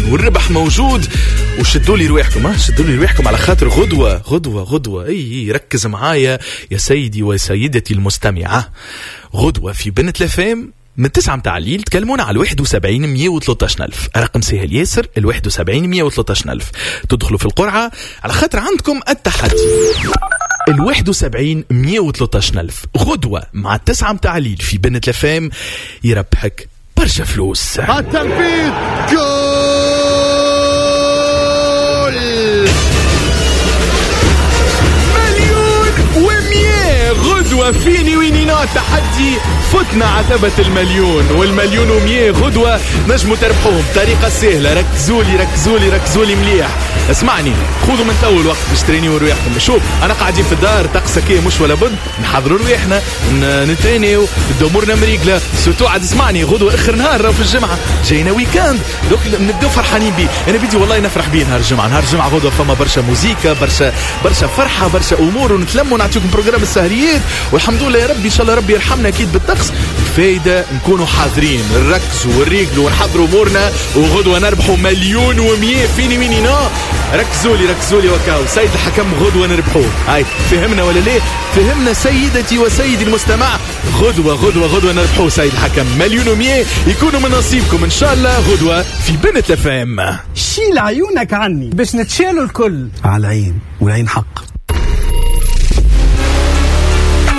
والربح موجود. وشدوا لي رواحكم، شدوا لي رواحكم على خاطر غدوة غدوة غدوة. اي ركز معايا يا سيدي وسيدتي المستمعة. غدوة في بنت لفام من 9 متاع الليل تكلمونا على 71 113 ألف. رقم سهل ياسر 71 113 ألف. تدخلوا في القرعة على خاطر عندكم التحدي 71 113 ألف. غدوة مع 9 متاع الليل في بنت لفام يربحك برشا فلوس. التنفيذ جول غدوة فيني وينينا تحدي فتنا عتبة المليون والمليون ومية. غدوة نجموا تربحوهم بطريقة سهلة. ركزوا لي مليح. اسمعني خذوا من تو الوقت باش ترينيو رواحكم. شوف انا قاعدين في الدار طقسة كي مش ولا بد نحضروا رواحنا نترينيو امورنا مريقلة. سوتو عاد اسمعني غدوة اخر نهار في الجمعة جاينا ويكاند دوك نبداو فرحانين بيه. انا بدي والله نفرح بيه نهار الجمعة غدوة فما برشا موزيكا برشا فرحة برشا امور ونتلموا نعطيكم بروجرام السهريات والحمد لله يا ربي ان شاء الله ربي يرحمنا اكيد بالطقس. الفايدة نكونوا حاضرين نركزوا ونريقلوا ونحضروا امورنا وغدوة نربحوا مليون ومية فيني وينينا. ركزوا لي وكاو سيد الحكم غدوة نربحوه. هاي فهمنا ولا ليه؟ فهمنا سيدتي وسيدي المستمع. غدوة نربحوه سيد الحكم مليون ومية يكونوا من نصيبكم ان شاء الله. غدوة في بنت لفام. شيل عيونك عني باش نتشالوا الكل. على العين والعين حق.